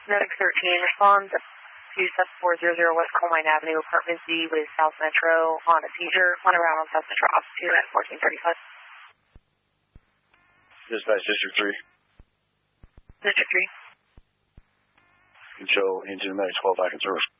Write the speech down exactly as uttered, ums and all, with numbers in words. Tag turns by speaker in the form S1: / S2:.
S1: Medic thirteen, respond to seven four zero zero West Coal Mine Avenue, Apartment Z with South Metro on a seizure. One around on South Metro, off two at fourteen thirty-five.
S2: Dispatch District three.
S1: District three.
S2: Control engine medic twelve back in service.